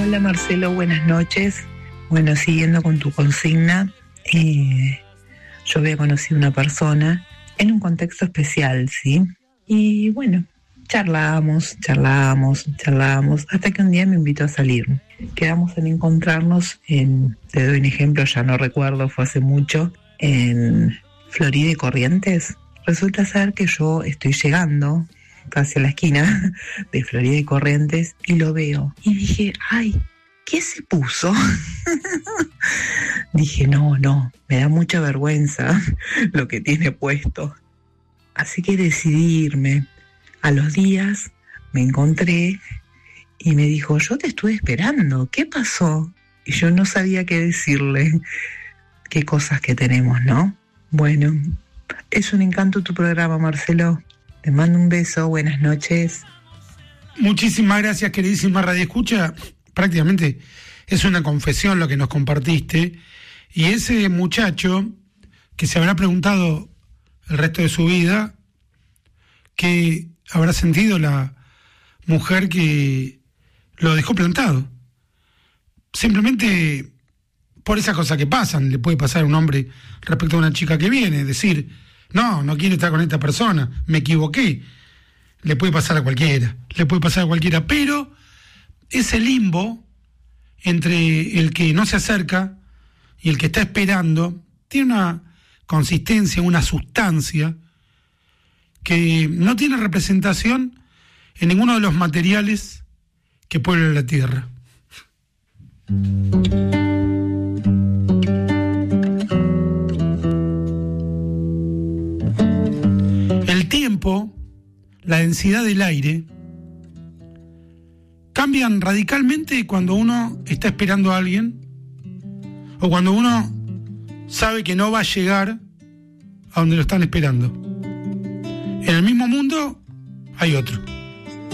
Hola Marcelo, buenas noches. Bueno, siguiendo con tu consigna, yo había conocido una persona en un contexto especial, ¿sí? Y bueno, charlábamos, hasta que un día me invitó a salir. Quedamos en encontrarnos te doy un ejemplo, ya no recuerdo, fue hace mucho, en Florida y Corrientes. Resulta ser que yo estoy llegando casi a la esquina de Florida y Corrientes y lo veo. Y dije, ay, ¿qué se puso? Dije, no, me da mucha vergüenza lo que tiene puesto. Así que decidí irme. A los días me encontré y me dijo, yo te estuve esperando, ¿qué pasó? Y yo no sabía qué decirle. Qué cosas que tenemos, ¿no? Bueno, es un encanto tu programa, Marcelo. Te mando un beso, buenas noches. Muchísimas gracias, queridísima Radio Escucha. Prácticamente es una confesión lo que nos compartiste. Y ese muchacho que se habrá preguntado el resto de su vida qué habrá sentido la mujer que lo dejó plantado. Simplemente por esas cosas que pasan, le puede pasar a un hombre respecto a una chica que viene, decir, no quiero estar con esta persona, me equivoqué. Le puede pasar a cualquiera, pero ese limbo entre el que no se acerca y el que está esperando tiene una consistencia, una sustancia que no tiene representación en ninguno de los materiales que pueblan la tierra. El tiempo, la densidad del aire, cambian radicalmente cuando uno está esperando a alguien o cuando uno sabe que no va a llegar a donde lo están esperando. En el mismo mundo hay otro.